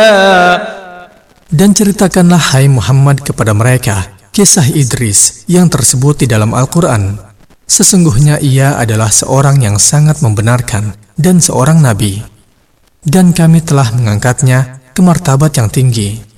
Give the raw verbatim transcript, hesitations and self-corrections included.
Dan ceritakanlah hai Muhammad kepada mereka kisah Idris yang tersebut di dalam Al-Quran. Sesungguhnya ia adalah seorang yang sangat membenarkan dan seorang nabi. Dan kami telah mengangkatnya ke martabat yang tinggi.